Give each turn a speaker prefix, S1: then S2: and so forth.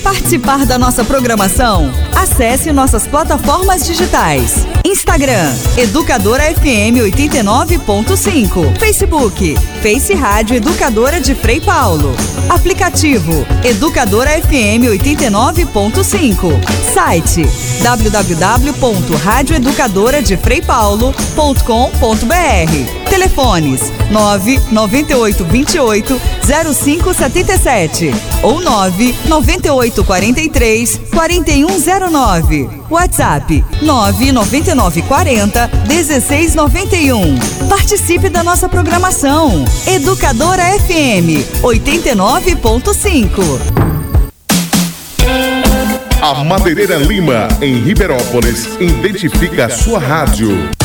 S1: Participar da nossa programação? Acesse nossas plataformas digitais. Instagram, Educadora FM 89.5. Facebook, Face Rádio Educadora de Frei Paulo. Aplicativo, Educadora FM 89.5. Site, www.radioeducadoradefreipaulo.com.br. Telefones, 99828-0577 ou 99843-4109. WhatsApp, 99940-1691. Participe da nossa programação. Educadora FM 89.5.
S2: A Madeireira Lima, em Ribeirópolis, identifica a sua rádio.